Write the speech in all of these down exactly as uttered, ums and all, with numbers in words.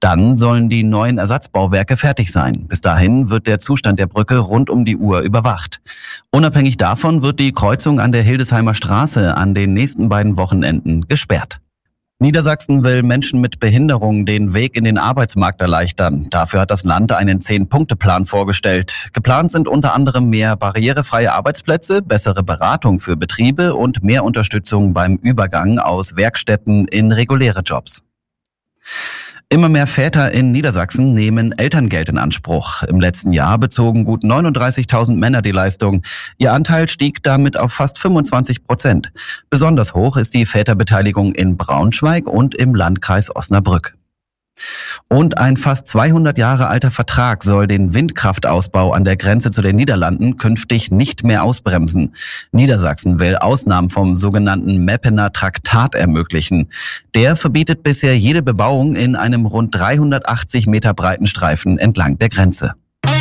Dann sollen die neuen Ersatzbauwerke fertig sein. Bis dahin wird der Zustand der Brücke rund um die Uhr überwacht. Unabhängig davon wird die Kreuzung an der Hildesheimer Straße an den nächsten beiden Wochenenden gesperrt. Niedersachsen will Menschen mit Behinderung den Weg in den Arbeitsmarkt erleichtern. Dafür hat das Land einen Zehn-Punkte-Plan vorgestellt. Geplant sind unter anderem mehr barrierefreie Arbeitsplätze, bessere Beratung für Betriebe und mehr Unterstützung beim Übergang aus Werkstätten in reguläre Jobs. Immer mehr Väter in Niedersachsen nehmen Elterngeld in Anspruch. Im letzten Jahr bezogen gut neununddreißigtausend Männer die Leistung. Ihr Anteil stieg damit auf fast fünfundzwanzig Prozent. Besonders hoch ist die Väterbeteiligung in Braunschweig und im Landkreis Osnabrück. Und ein fast zweihundert Jahre alter Vertrag soll den Windkraftausbau an der Grenze zu den Niederlanden künftig nicht mehr ausbremsen. Niedersachsen will Ausnahmen vom sogenannten Meppener Traktat ermöglichen. Der verbietet bisher jede Bebauung in einem rund dreihundertachtzig Meter breiten Streifen entlang der Grenze.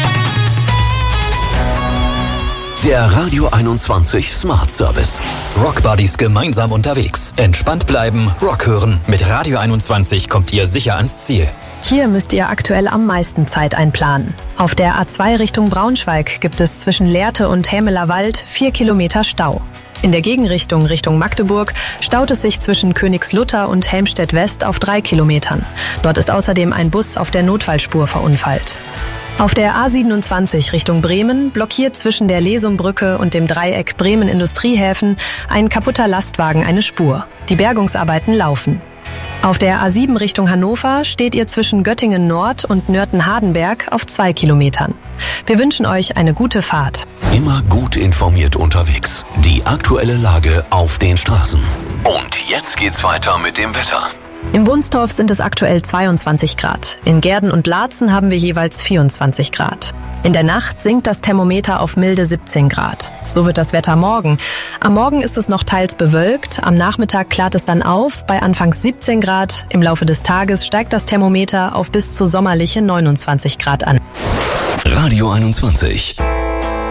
Der Radio einundzwanzig Smart Service. Rock Buddies gemeinsam unterwegs. Entspannt bleiben, Rock hören. Mit Radio einundzwanzig kommt ihr sicher ans Ziel. Hier müsst ihr aktuell am meisten Zeit einplanen. Auf der A zwei Richtung Braunschweig gibt es zwischen Lehrte und Hämeler Wald vier Kilometer Stau. In der Gegenrichtung Richtung Magdeburg staut es sich zwischen Königslutter und Helmstedt West auf drei Kilometern. Dort ist außerdem ein Bus auf der Notfallspur verunfallt. Auf der A siebenundzwanzig Richtung Bremen blockiert zwischen der Lesumbrücke und dem Dreieck Bremen-Industriehäfen ein kaputter Lastwagen eine Spur. Die Bergungsarbeiten laufen. Auf der A sieben Richtung Hannover steht ihr zwischen Göttingen Nord und Nörten-Hardenberg auf zwei Kilometern. Wir wünschen euch eine gute Fahrt. Immer gut informiert unterwegs. Die aktuelle Lage auf den Straßen. Und jetzt geht's weiter mit dem Wetter. In Wunstorf sind es aktuell zweiundzwanzig Grad. In Gehrden und Laatzen haben wir jeweils vierundzwanzig Grad. In der Nacht sinkt das Thermometer auf milde siebzehn Grad. So wird das Wetter morgen. Am Morgen ist es noch teils bewölkt, am Nachmittag klart es dann auf, bei anfangs siebzehn Grad. Im Laufe des Tages steigt das Thermometer auf bis zu sommerliche neunundzwanzig Grad an. Radio einundzwanzig.